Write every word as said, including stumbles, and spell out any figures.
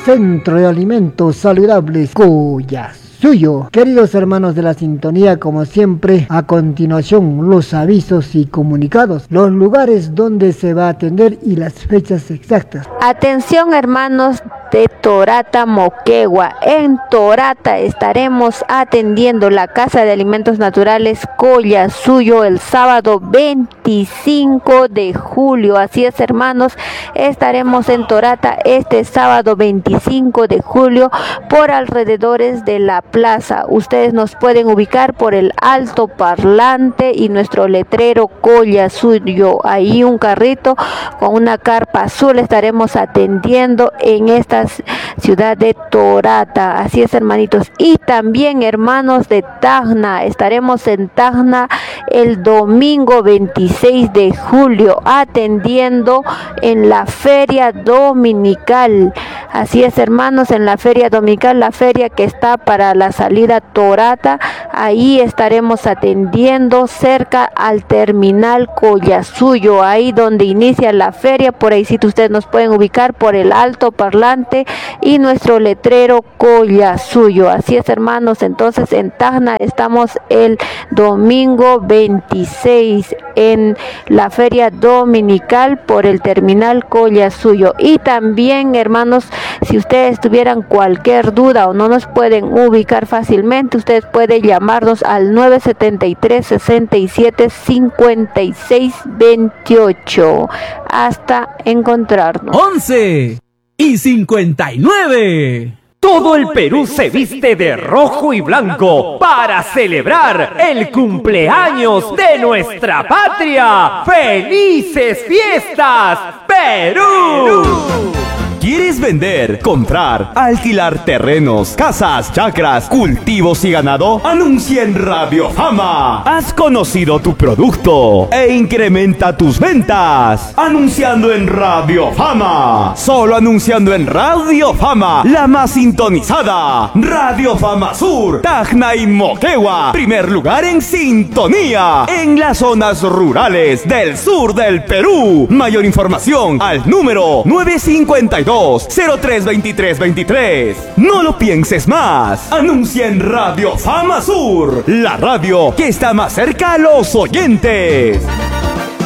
Centro de Alimentos Saludables Collasuyo. Queridos hermanos de la sintonía, como siempre, a continuación los avisos y comunicados, los lugares donde se va a atender y las fechas exactas. Atención hermanos de Torata, Moquegua. En Torata estaremos atendiendo la Casa de Alimentos Naturales Collasuyo el sábado veinticinco de julio. Así es hermanos, estaremos en Torata este sábado veinticinco de julio por alrededores de la plaza. Ustedes nos pueden ubicar por el alto parlante y nuestro letrero Collasuyo. Ahí un carrito con una carpa azul estaremos atendiendo en esta ciudad de Torata. Así es hermanitos. Y también hermanos de Tacna, estaremos en Tacna el domingo veintiséis de julio atendiendo en la feria dominical. Así es hermanos, en la feria dominical, la feria que está para la salida Torata, ahí estaremos atendiendo cerca al terminal Collasuyo, ahí donde inicia la feria. Por ahí sí ustedes nos pueden ubicar por el alto parlante y nuestro letrero Collasuyo. Así es hermanos, entonces en Tacna estamos el domingo veintiséis en la feria dominical por el terminal Collasuyo. Y también hermanos, si ustedes tuvieran cualquier duda o no nos pueden ubicar fácilmente, ustedes pueden llamarnos al nueve setenta y tres, sesenta y siete, cincuenta y seis veintiocho. Hasta encontrarnos. once y cincuenta y nueve. Todo el Perú se viste de rojo y blanco para celebrar el cumpleaños de nuestra patria. ¡Felices fiestas, Perú! ¿Quieres vender, comprar, alquilar terrenos, casas, chacras, cultivos y ganado? Anuncia en Radio Fama. Has conocido tu producto e incrementa tus ventas anunciando en Radio Fama. Solo anunciando en Radio Fama, la más sintonizada. Radio Fama Sur, Tacna y Moquegua. Primer lugar en sintonía en las zonas rurales del sur del Perú. Mayor información al número nueve cinco dos, cero tres veintitrés veintitrés. No lo pienses más. Anuncia en Radio Fama Sur, la radio que está más cerca a los oyentes.